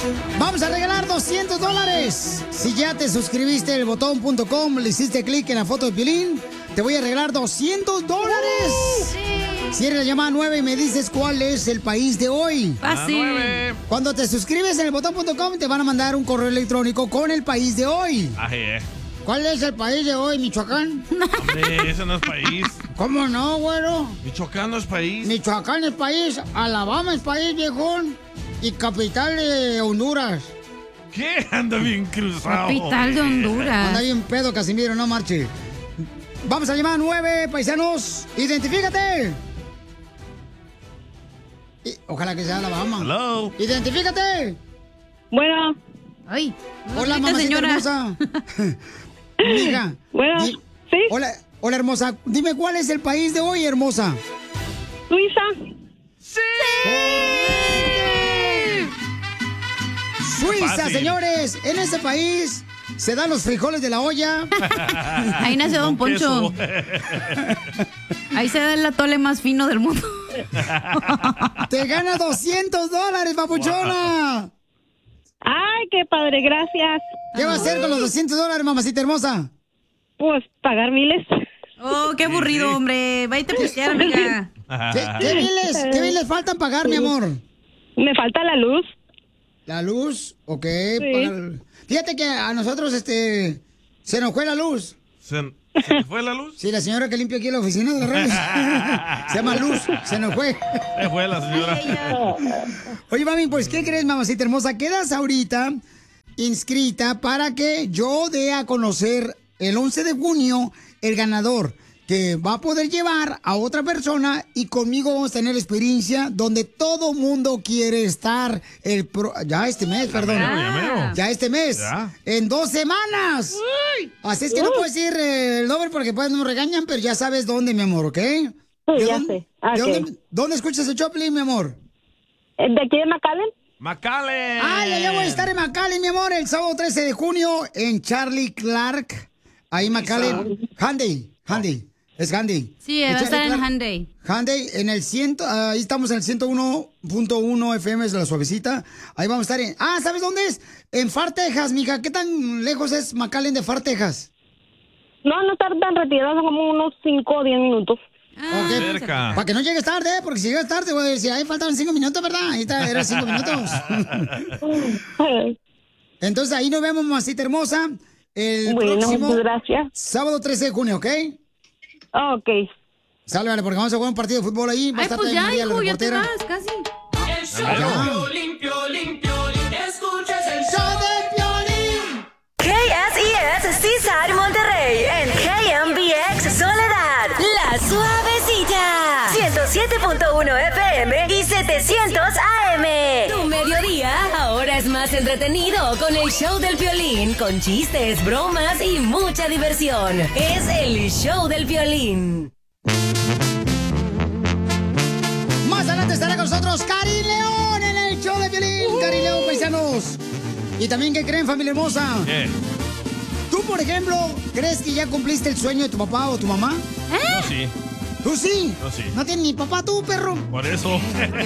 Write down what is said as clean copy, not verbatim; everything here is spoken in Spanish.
Vamos a regalar $200. Si ya te suscribiste en elbotón.com, le hiciste clic en la foto de Piolín, te voy a regalar $200. Si eres la llamada 9 y me dices cuál es el país de hoy. Fácil. Cuando te suscribes en elbotón.com, te van a mandar un correo electrónico con el país de hoy. ¿Cuál es el país de hoy, Michoacán? Hombre, ese no es país. ¿Cómo no, güero? Michoacán no es país. Michoacán es país, Alabama es país, viejón, y capital de Honduras. ¿Qué? Anda bien cruzado. Capital de Honduras. Anda bien pedo, Casimiro, no marche. Vamos a llamar a 9, paisanos. ¡Identifícate! Ojalá que sea Alabama. Hello. ¡Identifícate! Bueno. Ay. Hola, mamacita señora. hermosa. Mija. Bueno, ¿sí? Hola, hermosa. Dime, ¿cuál es el país de hoy, hermosa? Suiza. ¡Sí! Suiza, Fácil. señores. En este país se dan los frijoles de la olla. Ahí nació Don Poncho. Ahí se da el atole más fino del mundo. Te gana $200, papuchona. Ay, qué padre, gracias. ¿Qué va a hacer con los $200, mamacita hermosa? Pues pagar miles. Oh, qué aburrido, hombre. Váyate a pistear, amiga. ¿Qué biles faltan pagar, mi amor? Me falta la luz. ¿La luz? Ok. Sí. Fíjate que a nosotros, se nos fue la luz. ¿Se fue la luz? Sí, la señora que limpia aquí la oficina de la radio. Se llama Luz, se nos fue. Se fue la señora. Oye, mami, pues, ¿qué crees, mamacita hermosa? Quedas ahorita inscrita para que yo dé a conocer el 11 de junio el ganador, que va a poder llevar a otra persona, y conmigo vamos a tener experiencia donde todo mundo quiere estar ya este mes, perdón. Ya este mes. Ya. En 2 semanas. Así es que no puedo decir el nombre porque pues nos regañan, pero ya sabes dónde, mi amor, ¿ok? Ya sé. ¿Dónde escuchas el Choplin, mi amor? ¿De aquí de McAllen? ¡McAllen! Ya voy a estar en McAllen, mi amor, el sábado 13 de junio en Charlie Clark. Ahí McAllen. Handy. Es Handy. Sí, va a estar en Hyundai. Hyundai en el 100, ahí estamos en el 101.1 FM, es la suavecita. Ahí vamos a estar ¿sabes dónde es? En Far, Texas, mija. ¿Qué tan lejos es McAllen de Far, Texas? No está tan retirado, son como unos 5 o 10 minutos. Cerca. Para que no llegues tarde, porque si llegas tarde, voy a decir, ahí faltaban 5 minutos, ¿verdad? Ahí está, eran 5 minutos. Entonces ahí nos vemos, mamacita hermosa, el próximo gracias. sábado 13 de junio, ¿ok? Ok. Sálvale, porque vamos a jugar un partido de fútbol ahí. Va a estar pues también ya, María, la hijo, ya te reportera. vas, casi. El show de Piolín, escuchas el show de Piolín. KSES Seaside Monterrey en KMBX Soledad, La Suavecita, 107.1 FM y 700 AM. Tu mediodía ahora es más entretenido con el show del Piolín, con chistes, bromas y mucha diversión. Es el show del Piolín. Más adelante estará con nosotros Karin León en el show de Piolín. Karin León, paisanos. Y también, ¿qué creen, familia hermosa? ¿Qué? ¿Tú, por ejemplo, crees que ya cumpliste el sueño de tu papá o tu mamá? Yo sí. ¿Tú sí? Yo sí. ¿No tienes ni papá tú, perro? Por eso.